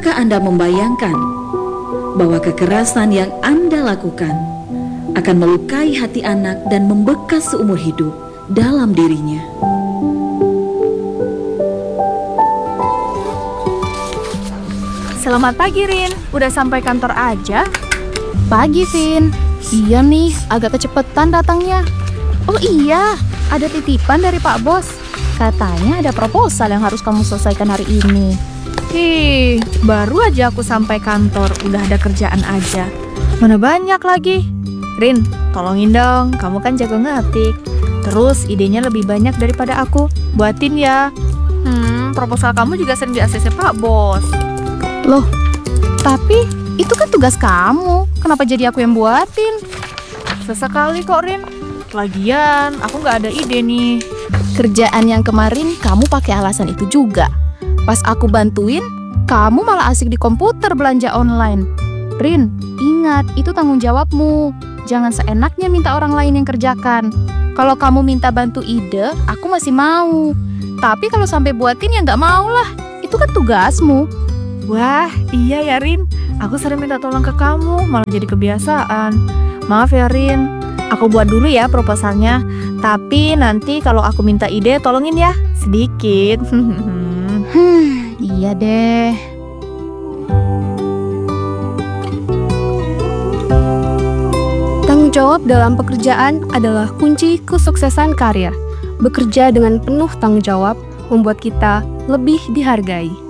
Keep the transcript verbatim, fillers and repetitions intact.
Pernahkah Anda membayangkan bahwa kekerasan yang Anda lakukan akan melukai hati anak dan membekas seumur hidup dalam dirinya? Selamat pagi, Rin. Udah sampai kantor aja? Pagi, Vin. Iya nih, agak kecepetan datangnya. Oh iya, ada titipan dari Pak Bos. Katanya ada proposal yang harus kamu selesaikan hari ini. Ih, baru aja aku sampai kantor, udah ada kerjaan aja. Mana banyak lagi. Rin, tolongin dong, kamu kan jago ngetik. Terus idenya lebih banyak daripada aku. Buatin ya. Hmm, proposal kamu juga sering di A C C Pak Bos. Loh, tapi itu kan tugas kamu. Kenapa jadi aku yang buatin? Sesekali kok, Rin. Lagian, aku nggak ada ide nih. Kerjaan yang kemarin kamu pakai alasan itu juga. Pas aku bantuin, kamu malah asik di komputer belanja online. Rin, ingat, itu tanggung jawabmu. Jangan seenaknya minta orang lain yang kerjakan. Kalau kamu minta bantu ide, aku masih mau. Tapi kalau sampai buatin ya nggak mau lah. Itu kan tugasmu. Wah, iya ya, Rin. Aku sering minta tolong ke kamu, malah jadi kebiasaan. Maaf ya, Rin. Aku buat dulu ya proposalnya. Tapi nanti kalau aku minta ide, tolongin ya. Sedikit. Hmm, iya deh. Tanggung jawab dalam pekerjaan adalah kunci kesuksesan karir. Bekerja dengan penuh tanggung jawab membuat kita lebih dihargai.